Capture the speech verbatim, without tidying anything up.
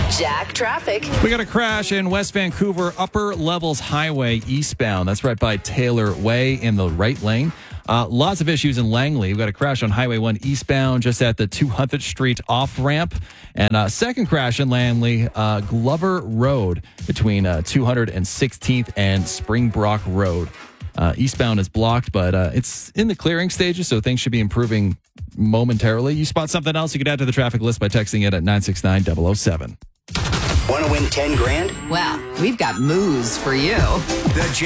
Jack Traffic. We got a crash in West Vancouver, Upper Levels Highway eastbound. That's right by Taylor Way in the right lane. Uh, lots of issues in Langley. We've got a crash on Highway one eastbound just at the two hundredth Street off-ramp. And uh, second crash in Langley, uh, Glover Road between uh, two hundred sixteenth and Springbrook Road. Uh, eastbound is blocked, but uh, it's in the clearing stages, so things should be improving momentarily. You spot something else, you can add to the traffic list by texting it at nine six nine zero zero seven. Want to win ten grand? Well, we've got moves for you. The